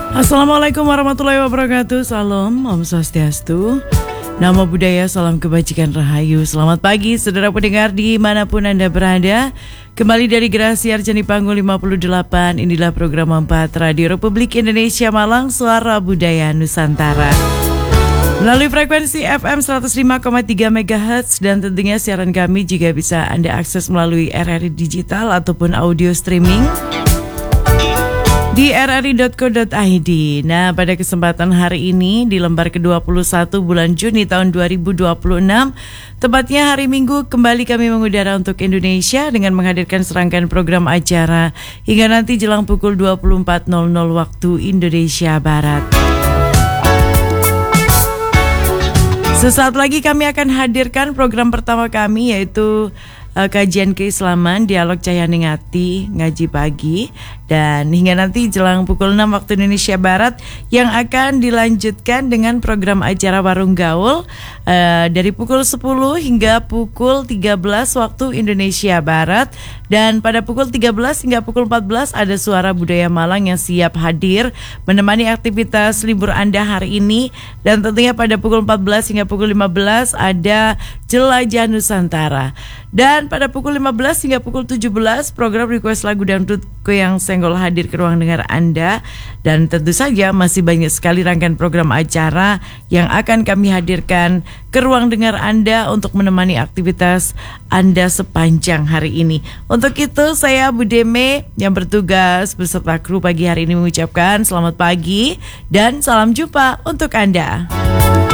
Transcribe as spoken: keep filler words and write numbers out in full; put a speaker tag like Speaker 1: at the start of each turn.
Speaker 1: Assalamualaikum warahmatullahi wabarakatuh. Salam, Om Swastiastu. Namo Buddhaya, salam kebajikan rahayu. Selamat pagi saudara pendengar dimanapun Anda berada. Kembali dari Gerasi Arjani Panggung lima puluh delapan. Inilah program empat Radio Republik Indonesia Malang, Suara Budaya Nusantara. Melalui frekuensi F M seratus lima koma tiga megahertz dan tentunya siaran kami juga bisa Anda akses melalui R R I Digital ataupun audio streaming di r r i dot co dot i d. Nah, pada kesempatan hari ini di lembar ke dua puluh satu bulan Juni tahun dua ribu dua puluh enam, tepatnya hari Minggu, kembali kami mengudara untuk Indonesia dengan menghadirkan serangkaian program acara hingga nanti jelang pukul dua puluh empat nol nol waktu Indonesia Barat. Sesaat lagi kami akan hadirkan program pertama kami, yaitu uh, kajian keislaman, dialog Cahaya Ningati, ngaji pagi, dan hingga nanti jelang pukul enam waktu Indonesia Barat yang akan dilanjutkan dengan program acara Warung Gaul uh, dari pukul sepuluh hingga pukul tiga belas waktu Indonesia Barat, dan pada pukul tiga belas hingga pukul empat belas ada Suara Budaya Malang yang siap hadir menemani aktivitas libur Anda hari ini, dan tentunya pada pukul empat belas hingga pukul lima belas ada Jelajah Nusantara. Dan pada pukul lima belas hingga pukul tujuh belas program request lagu dangdut Goyang Senggol hadir ke ruang dengar Anda. Dan tentu saja masih banyak sekali rangkaian program acara yang akan kami hadirkan ke ruang dengar Anda untuk menemani aktivitas Anda sepanjang hari ini. Untuk itu saya Bu Deme yang bertugas beserta kru pagi hari ini mengucapkan selamat pagi dan salam jumpa untuk Anda.